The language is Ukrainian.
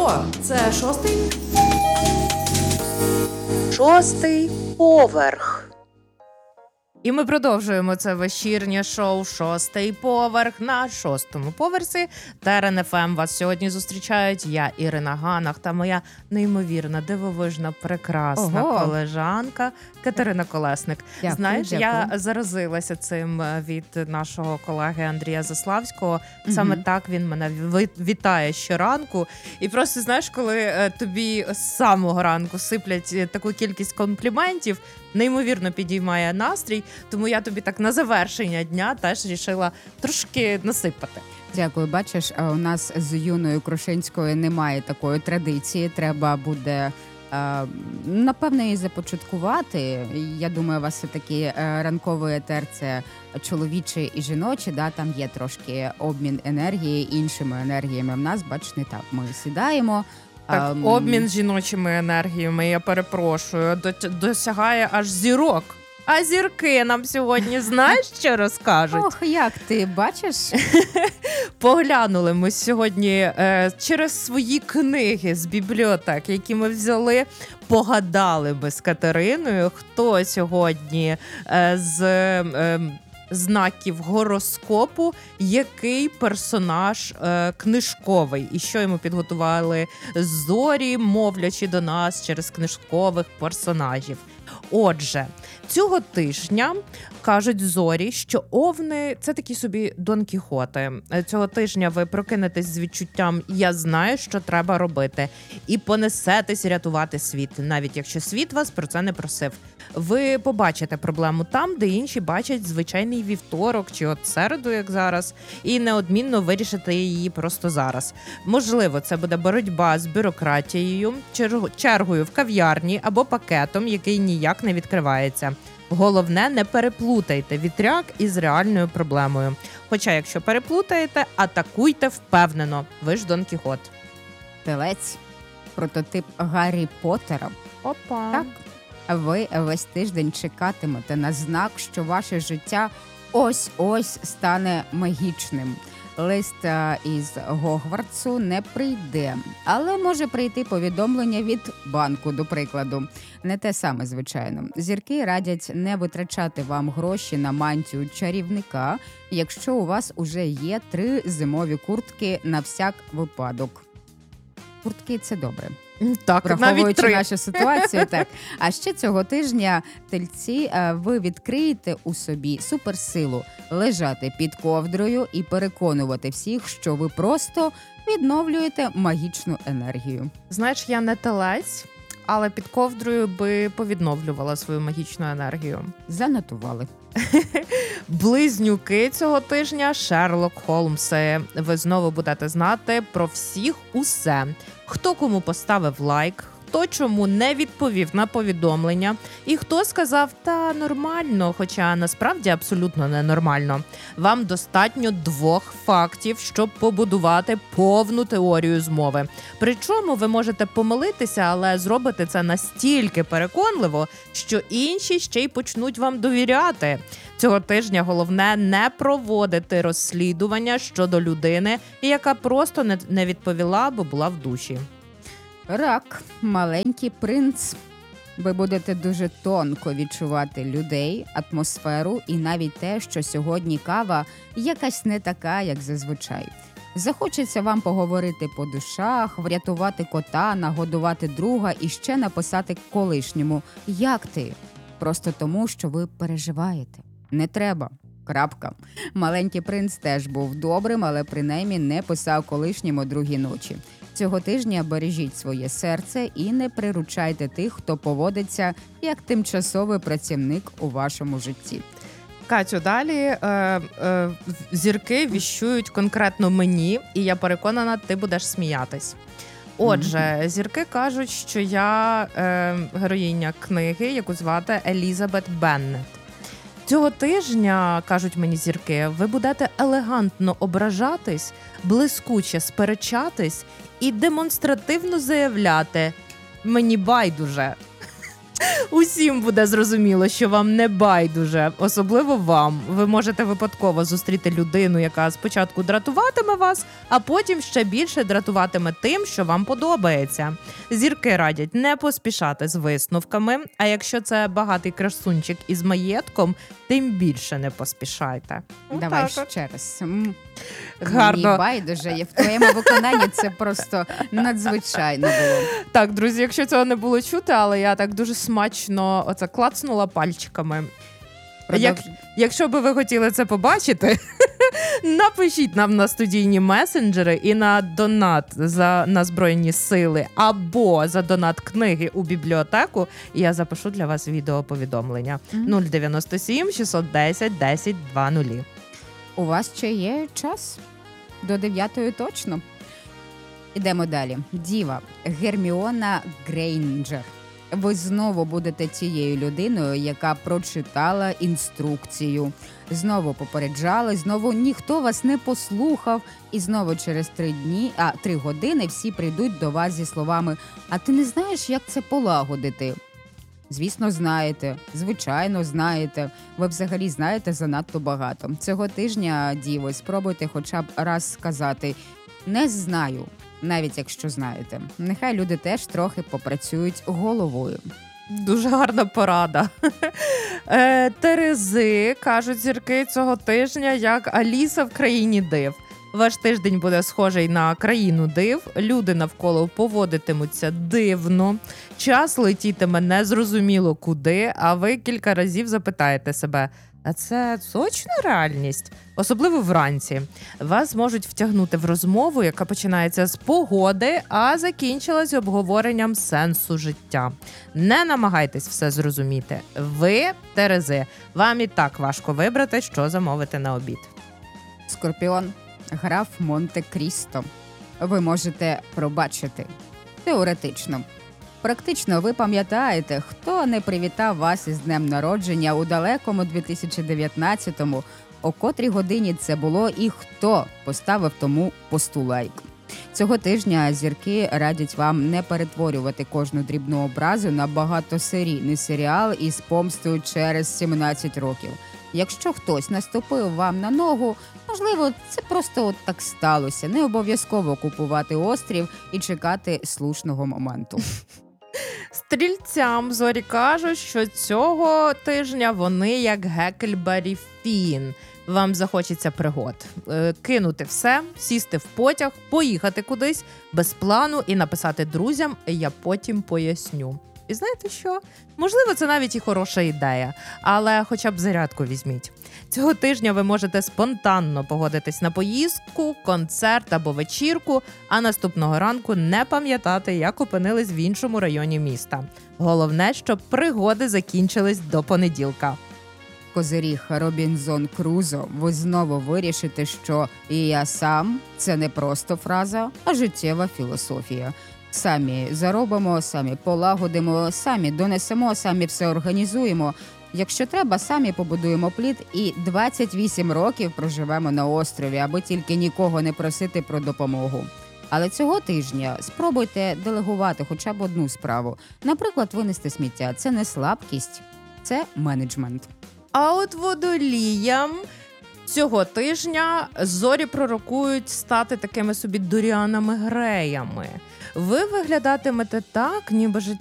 Що? Це шостий? Шостий поверх. І ми продовжуємо це вечірнє шоу «Шостий поверх» на шостому поверсі. Терен ФМ вас сьогодні зустрічають я, Ірина Ганах, та моя неймовірна, дивовижна, прекрасна колежанка Катерина Колесник. Дякую, Знаєш, дякую. я заразилася цим від нашого колеги Андрія Заславського. Саме так він мене вітає щоранку. І просто, знаєш, коли тобі з самого ранку сиплять таку кількість компліментів, неймовірно підіймає настрій, тому я тобі так на завершення дня теж рішила трошки насипати. Дякую. Бачиш, у нас з Юною Крушинською немає такої традиції. Треба буде, напевно, її започаткувати. Я думаю, у вас все-таки ранковий етер – це чоловічий і жіночий, да? Там є трошки обмін енергії іншими енергіями. В нас, бач, не так. Ми сідаємо. Так, обмін жіночими енергіями, я перепрошую, досягає аж зірок. А зірки нам сьогодні, знаєш, що розкажуть? Ох, як ти, бачиш? Поглянули ми сьогодні через свої книги з бібліотек, які ми взяли, погадали би з Катериною, хто сьогодні з знаків гороскопу, який персонаж книжковий, і що йому підготували зорі, мовлячи до нас через книжкових персонажів. Отже, цього тижня кажуть зорі, що овни – це такі собі Дон Кіхоти. Цього тижня ви прокинетесь з відчуттям «я знаю, що треба робити» і понесетесь рятувати світ, навіть якщо світ вас про це не просив. Ви побачите проблему там, де інші бачать звичайний вівторок чи от середу, як зараз, і неодмінно вирішите її просто зараз. Можливо, це буде боротьба з бюрократією, чергою в кав'ярні або пакетом, який ніяк не відкривається. Головне, не переплутайте вітряк із реальною проблемою. Хоча, якщо переплутаєте, атакуйте впевнено. Ви ж Дон Кіхот. Телець. Прототип Гаррі Поттера. Опа. Так. Ви весь тиждень чекатимете на знак, що ваше життя ось-ось стане магічним. Лист із Гогвартсу не прийде, але може прийти повідомлення від банку, до прикладу. Не те саме, звичайно. Зірки радять не витрачати вам гроші на мантію чарівника, якщо у вас уже є 3 зимові куртки на всяк випадок. Куртки – це добре. Так, Враховуючи нашу ситуацію, так. А ще цього тижня, тельці, ви відкриєте у собі суперсилу лежати під ковдрою і переконувати всіх, що ви просто відновлюєте магічну енергію. Знаєш, я не телець, але під ковдрою би повідновлювала свою магічну енергію. Занотували. Близнюки цього тижня, Шерлок Холмси. Ви знову будете знати про всіх усе. Хто кому поставив лайк, хто чому не відповів на повідомлення, і хто сказав «та нормально», хоча насправді абсолютно ненормально. Вам достатньо 2 фактів, щоб побудувати повну теорію змови. Причому ви можете помилитися, але зробити це настільки переконливо, що інші ще й почнуть вам довіряти. Цього тижня головне не проводити розслідування щодо людини, яка просто не відповіла, бо була в душі. Рак, маленький принц. Ви будете дуже тонко відчувати людей, атмосферу і навіть те, що сьогодні кава якась не така, як зазвичай. Захочеться вам поговорити по душах, врятувати кота, нагодувати друга і ще написати колишньому «Як ти?», просто тому, що ви переживаєте. Не треба. Крапка. Маленький принц теж був добрим, але принаймні не писав колишньому другі ночі. Цього тижня бережіть своє серце і не приручайте тих, хто поводиться як тимчасовий працівник у вашому житті. Катю, далі зірки віщують конкретно мені, і я переконана, ти будеш сміятись. Отже, зірки кажуть, що я героїня книги, яку звати Елізабет Беннет. Цього тижня, кажуть мені зірки, ви будете елегантно ображатись, блискуче сперечатись і демонстративно заявляти «мені байдуже». Усім буде зрозуміло, що вам не байдуже, особливо вам. Ви можете випадково зустріти людину, яка спочатку дратуватиме вас, а потім ще більше дратуватиме тим, що вам подобається. Зірки радять не поспішати з висновками, а якщо це багатий красунчик із маєтком, тим більше не поспішайте. Давай Отак от. ще раз. Гарно. Мені байдуже, в твоєму виконанні це просто надзвичайно було. Так, друзі, якщо цього не було чути, але я так дуже смачно оце клацнула пальчиками. Якщо би ви хотіли це побачити, напишіть нам на студійні месенджери і на донат на Збройні Сили або за донат книги у бібліотеку, і я запишу для вас відеоповідомлення. 097 610 1020. У вас ще є час? До 9-ї точно. Ідемо далі. Діва Герміона Грейнджер. Ви знову будете тією людиною, яка прочитала інструкцію. Знову попереджали, знову ніхто вас не послухав. І знову через 3 години всі прийдуть до вас зі словами «А ти не знаєш, як це полагодити?» Звісно, знаєте. Звичайно, знаєте. Ви взагалі знаєте занадто багато. Цього тижня, діви, спробуйте хоча б раз сказати «Не знаю», навіть якщо знаєте. Нехай люди теж трохи попрацюють головою. Дуже гарна порада. Терези, кажуть зірки, цього тижня як Аліса в країні див. Ваш тиждень буде схожий на країну див, люди навколо поводитимуться дивно, час летітиме незрозуміло куди, а ви кілька разів запитаєте себе, а це точно реальність? Особливо вранці. Вас можуть втягнути в розмову, яка починається з погоди, а закінчилась обговоренням сенсу життя. Не намагайтесь все зрозуміти. Ви – терези. Вам і так важко вибрати, що замовити на обід. Скорпіон. Граф Монте-Крісто. Ви можете пробачити. Теоретично. Практично ви пам'ятаєте, хто не привітав вас із днем народження у далекому 2019-му, о котрій годині це було і хто поставив тому посту лайк. Цього тижня зірки радять вам не перетворювати кожну дрібну образу на багатосерійний серіал із помстою через 17 років. Якщо хтось наступив вам на ногу, можливо, це просто от так сталося. Не обов'язково купувати острів і чекати слушного моменту. Стрільцям зорі кажуть, що цього тижня вони як Гекльбері Фін. Вам захочеться пригод. Кинути все, сісти в потяг, поїхати кудись без плану і написати друзям «Я потім поясню». І знаєте що? Можливо, це навіть і хороша ідея, але хоча б зарядку візьміть. Цього тижня ви можете спонтанно погодитись на поїздку, концерт або вечірку, а наступного ранку не пам'ятати, як опинились в іншому районі міста. Головне, щоб пригоди закінчились до понеділка. Козиріг Робінзон Крузо, ви знову вирішите, що «і я сам» – це не просто фраза, а життєва філософія. Самі заробимо, самі полагодимо, самі донесемо, самі все організуємо. Якщо треба, самі побудуємо плід і 28 років проживемо на острові, аби тільки нікого не просити про допомогу. Але цього тижня спробуйте делегувати хоча б одну справу. Наприклад, винести сміття. Це не слабкість, це менеджмент. А от водоліям цього тижня зорі пророкують стати такими собі Доріанами Греями. Ви виглядатимете так, ніби життя